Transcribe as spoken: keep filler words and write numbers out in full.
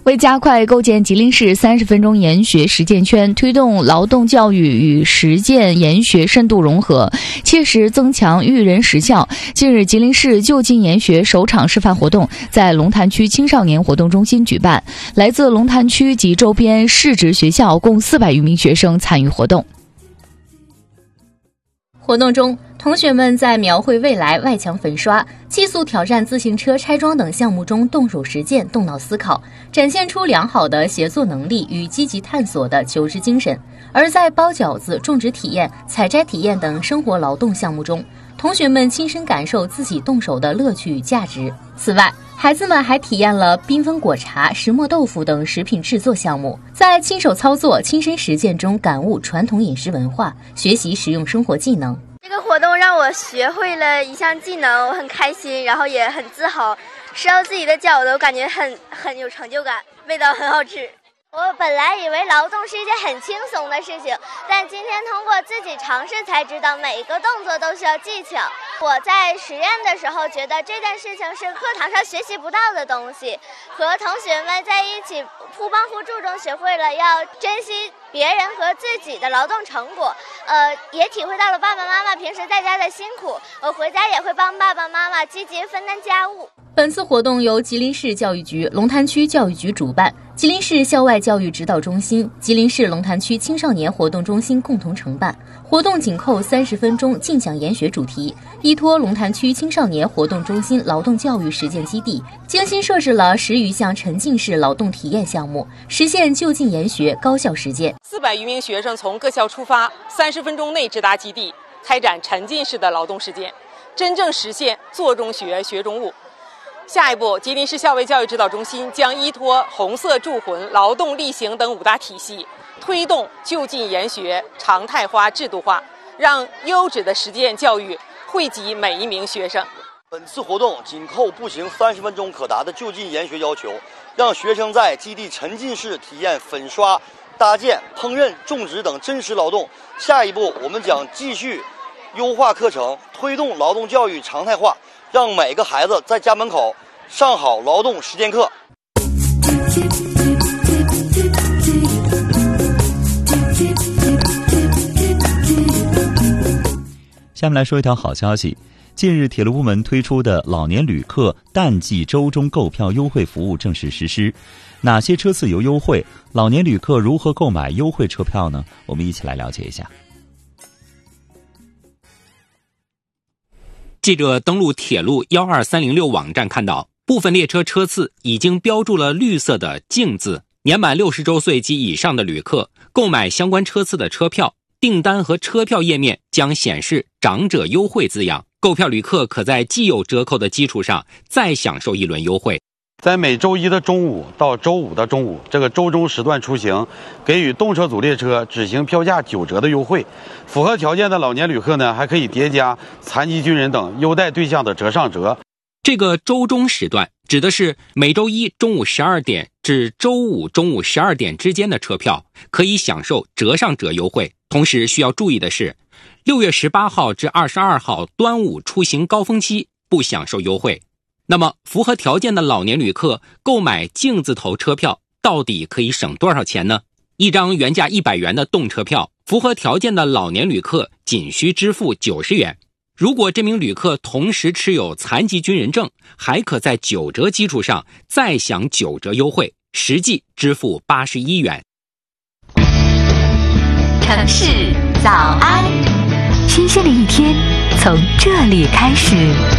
为加快构建吉林市三十分钟研学实践圈，推动劳动教育与实践研学深度融合，切实增强育人实效，近日吉林市就近研学首场示范活动在龙潭区青少年活动中心举办，来自龙潭区及周边市直学校共四百余名学生参与活动。 活动中，同学们在描绘未来、外墙粉刷、技速挑战自行车拆装等项目中动手实践、动脑思考，展现出良好的协作能力与积极探索的求知精神。而在包饺子、种植体验、采摘体验等生活劳动项目中，同学们亲身感受自己动手的乐趣与价值。此外，孩子们还体验了缤纷果茶、石磨豆腐等食品制作项目，在亲手操作、亲身实践中感悟传统饮食文化，学习实用生活技能。 这个活动让我学会了一项技能，我很开心，然后也很自豪。吃到自己的饺子，我感觉很很有成就感，味道很好吃。我本来以为劳动是一件很轻松的事情，但今天通过自己尝试才知道每一个动作都需要技巧。我在实验的时候觉得这件事情是课堂上学习不到的东西，和同学们在一起互帮互助中学会了要珍惜别人和自己的劳动成果，呃，也体会到了爸爸妈妈平时在家的辛苦，我回家也会帮爸爸妈妈积极分担家务。 本次活动由吉林市教育局、龙潭区教育局主办，吉林市校外教育指导中心、吉林市龙潭区青少年活动中心共同承办。活动紧扣三十分钟尽享研学主题，依托龙潭区青少年活动中心劳动教育实践基地，精心设置了十余项沉浸式劳动体验项目，实现就近研学、高效实践。 四百余名学生从各校出发，三十分钟内直达基地，开展沉浸式的劳动实践，真正实现做中学、学中务。下一步，吉林市校外教育指导中心将依托红色铸魂、劳动力行等五大体系，推动就近研学常态化、制度化，让优质的实践教育惠及每一名学生。 本次活动紧扣步行三十分钟可达的就近研学要求，让学生在基地沉浸式体验粉刷、搭建、烹饪、种植等真实劳动。下一步，我们将继续优化课程，推动劳动教育常态化，让每个孩子在家门口上好劳动实践课。 下面来说一条好消息，近日铁路部门推出的老年旅客淡季周中购票优惠服务正式实施。哪些车次有优惠？老年旅客如何购买优惠车票呢？我们一起来了解一下。 记者登录铁路一二三零六网站看到，部分列车车次已经标注了绿色的敬字，年满六十周岁及以上的旅客购买相关车次的车票，订单和车票页面将显示长者优惠字样，购票旅客可在既有折扣的基础上再享受一轮优惠。 在每周一的中午到周五的中午这个周中时段出行，给予动车组列车只行票价九折的优惠。符合条件的老年旅客呢，还可以叠加残疾军人等优待对象的折上折。 这个周中时段指的是每周一中午十二点至周五中午十二点之间的车票可以享受折上折优惠。同时需要注意的是，六月十八号至二十二号端午出行高峰期不享受优惠。那么符合条件的老年旅客购买敬字头车票到底可以省多少钱呢？一张原价一百元的动车票，符合条件的老年旅客仅需支付九十元。如果这名旅客同时持有残疾军人证，还可在九折基础上再享九折优惠，实际支付八十一元。 城市早安，新鲜的一天从这里开始。